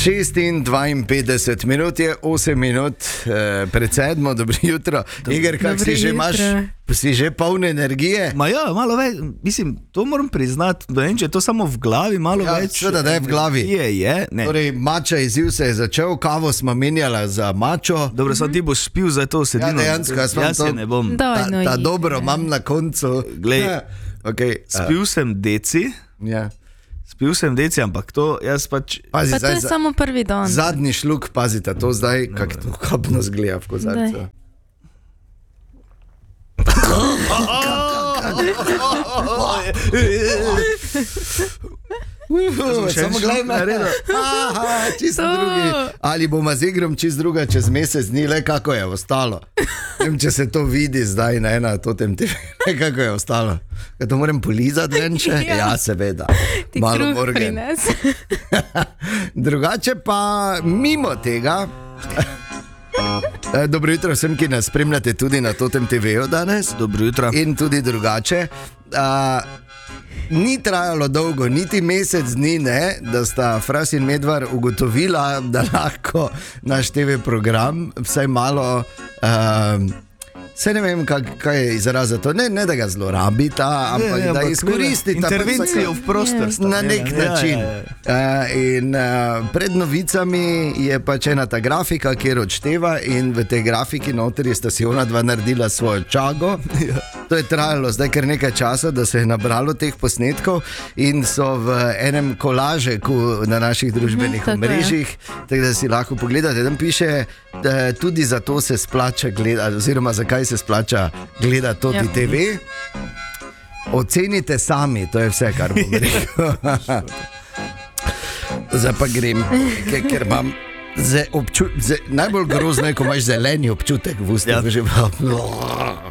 6:52 minut je, 8 minut pred 7, dobro jutro. Igor, kak si že imaš? Si že poln energije? Ma ja, malo več, mislim, to moram priznati, da ne vem, če je to samo v glavi, malo več. Seveda, da je v glavi. Ne. Torej, mača izziv se je začel, kavo smo menjala za mačo. Dobro, sad ti boš spil za to sedino. Ja, dejansko, jaz se ne bom. Ta dobro imam na koncu. Glej, okay, spil sem deci. Ja. Spil sem deci, ampak to jaz pač... Pazi, pa to je samo prvi dan. Zadnji šluk, pazite, to zdaj, kako to kapno zgleda v kozarcu. Samo gledaj, čisto drugi. Ali bomo z igrom čist druga čez mesec dni, le kako je ostalo. Vem, če se to vidi zdaj na totem TV, kako je ostalo. Kaj to moram polizati venče? Ja, seveda. Ti kruh prines. Drugače pa mimo tega... Dobro jutro vsem, ki nas spremljate tudi na Totem TV-u danes. Dobro jutro. In tudi drugače. Ni trajalo dolgo, niti mesec dni, ne, da sta Fras in Medvar ugotovila, da lahko naš TV program vsaj malo... Saj ne vem, kaj je izraz za to. Ne, da ga zlorabita, ampak da izkoristita intervencijo v prostor. Na nek način. In pred novicami je pač ena ta grafika, kjer odšteva, in v tej grafiki notri sta si ona dva naredila svojo čago. To je trajalo zdaj kar nekaj časa, da se je nabralo teh posnetkov in so v enem kolažeku na naših družbenih omrežjih, tako da si lahko pogledate. Tam piše, da tudi zato se splača gledati, oziroma zakaj se splača gledati Toti TV. Ocenite sami, to je vse, kar bom rekel. Zdaj pa grem, ker imam najbolj grozno je, ko imaš zeleni občutek v ustih.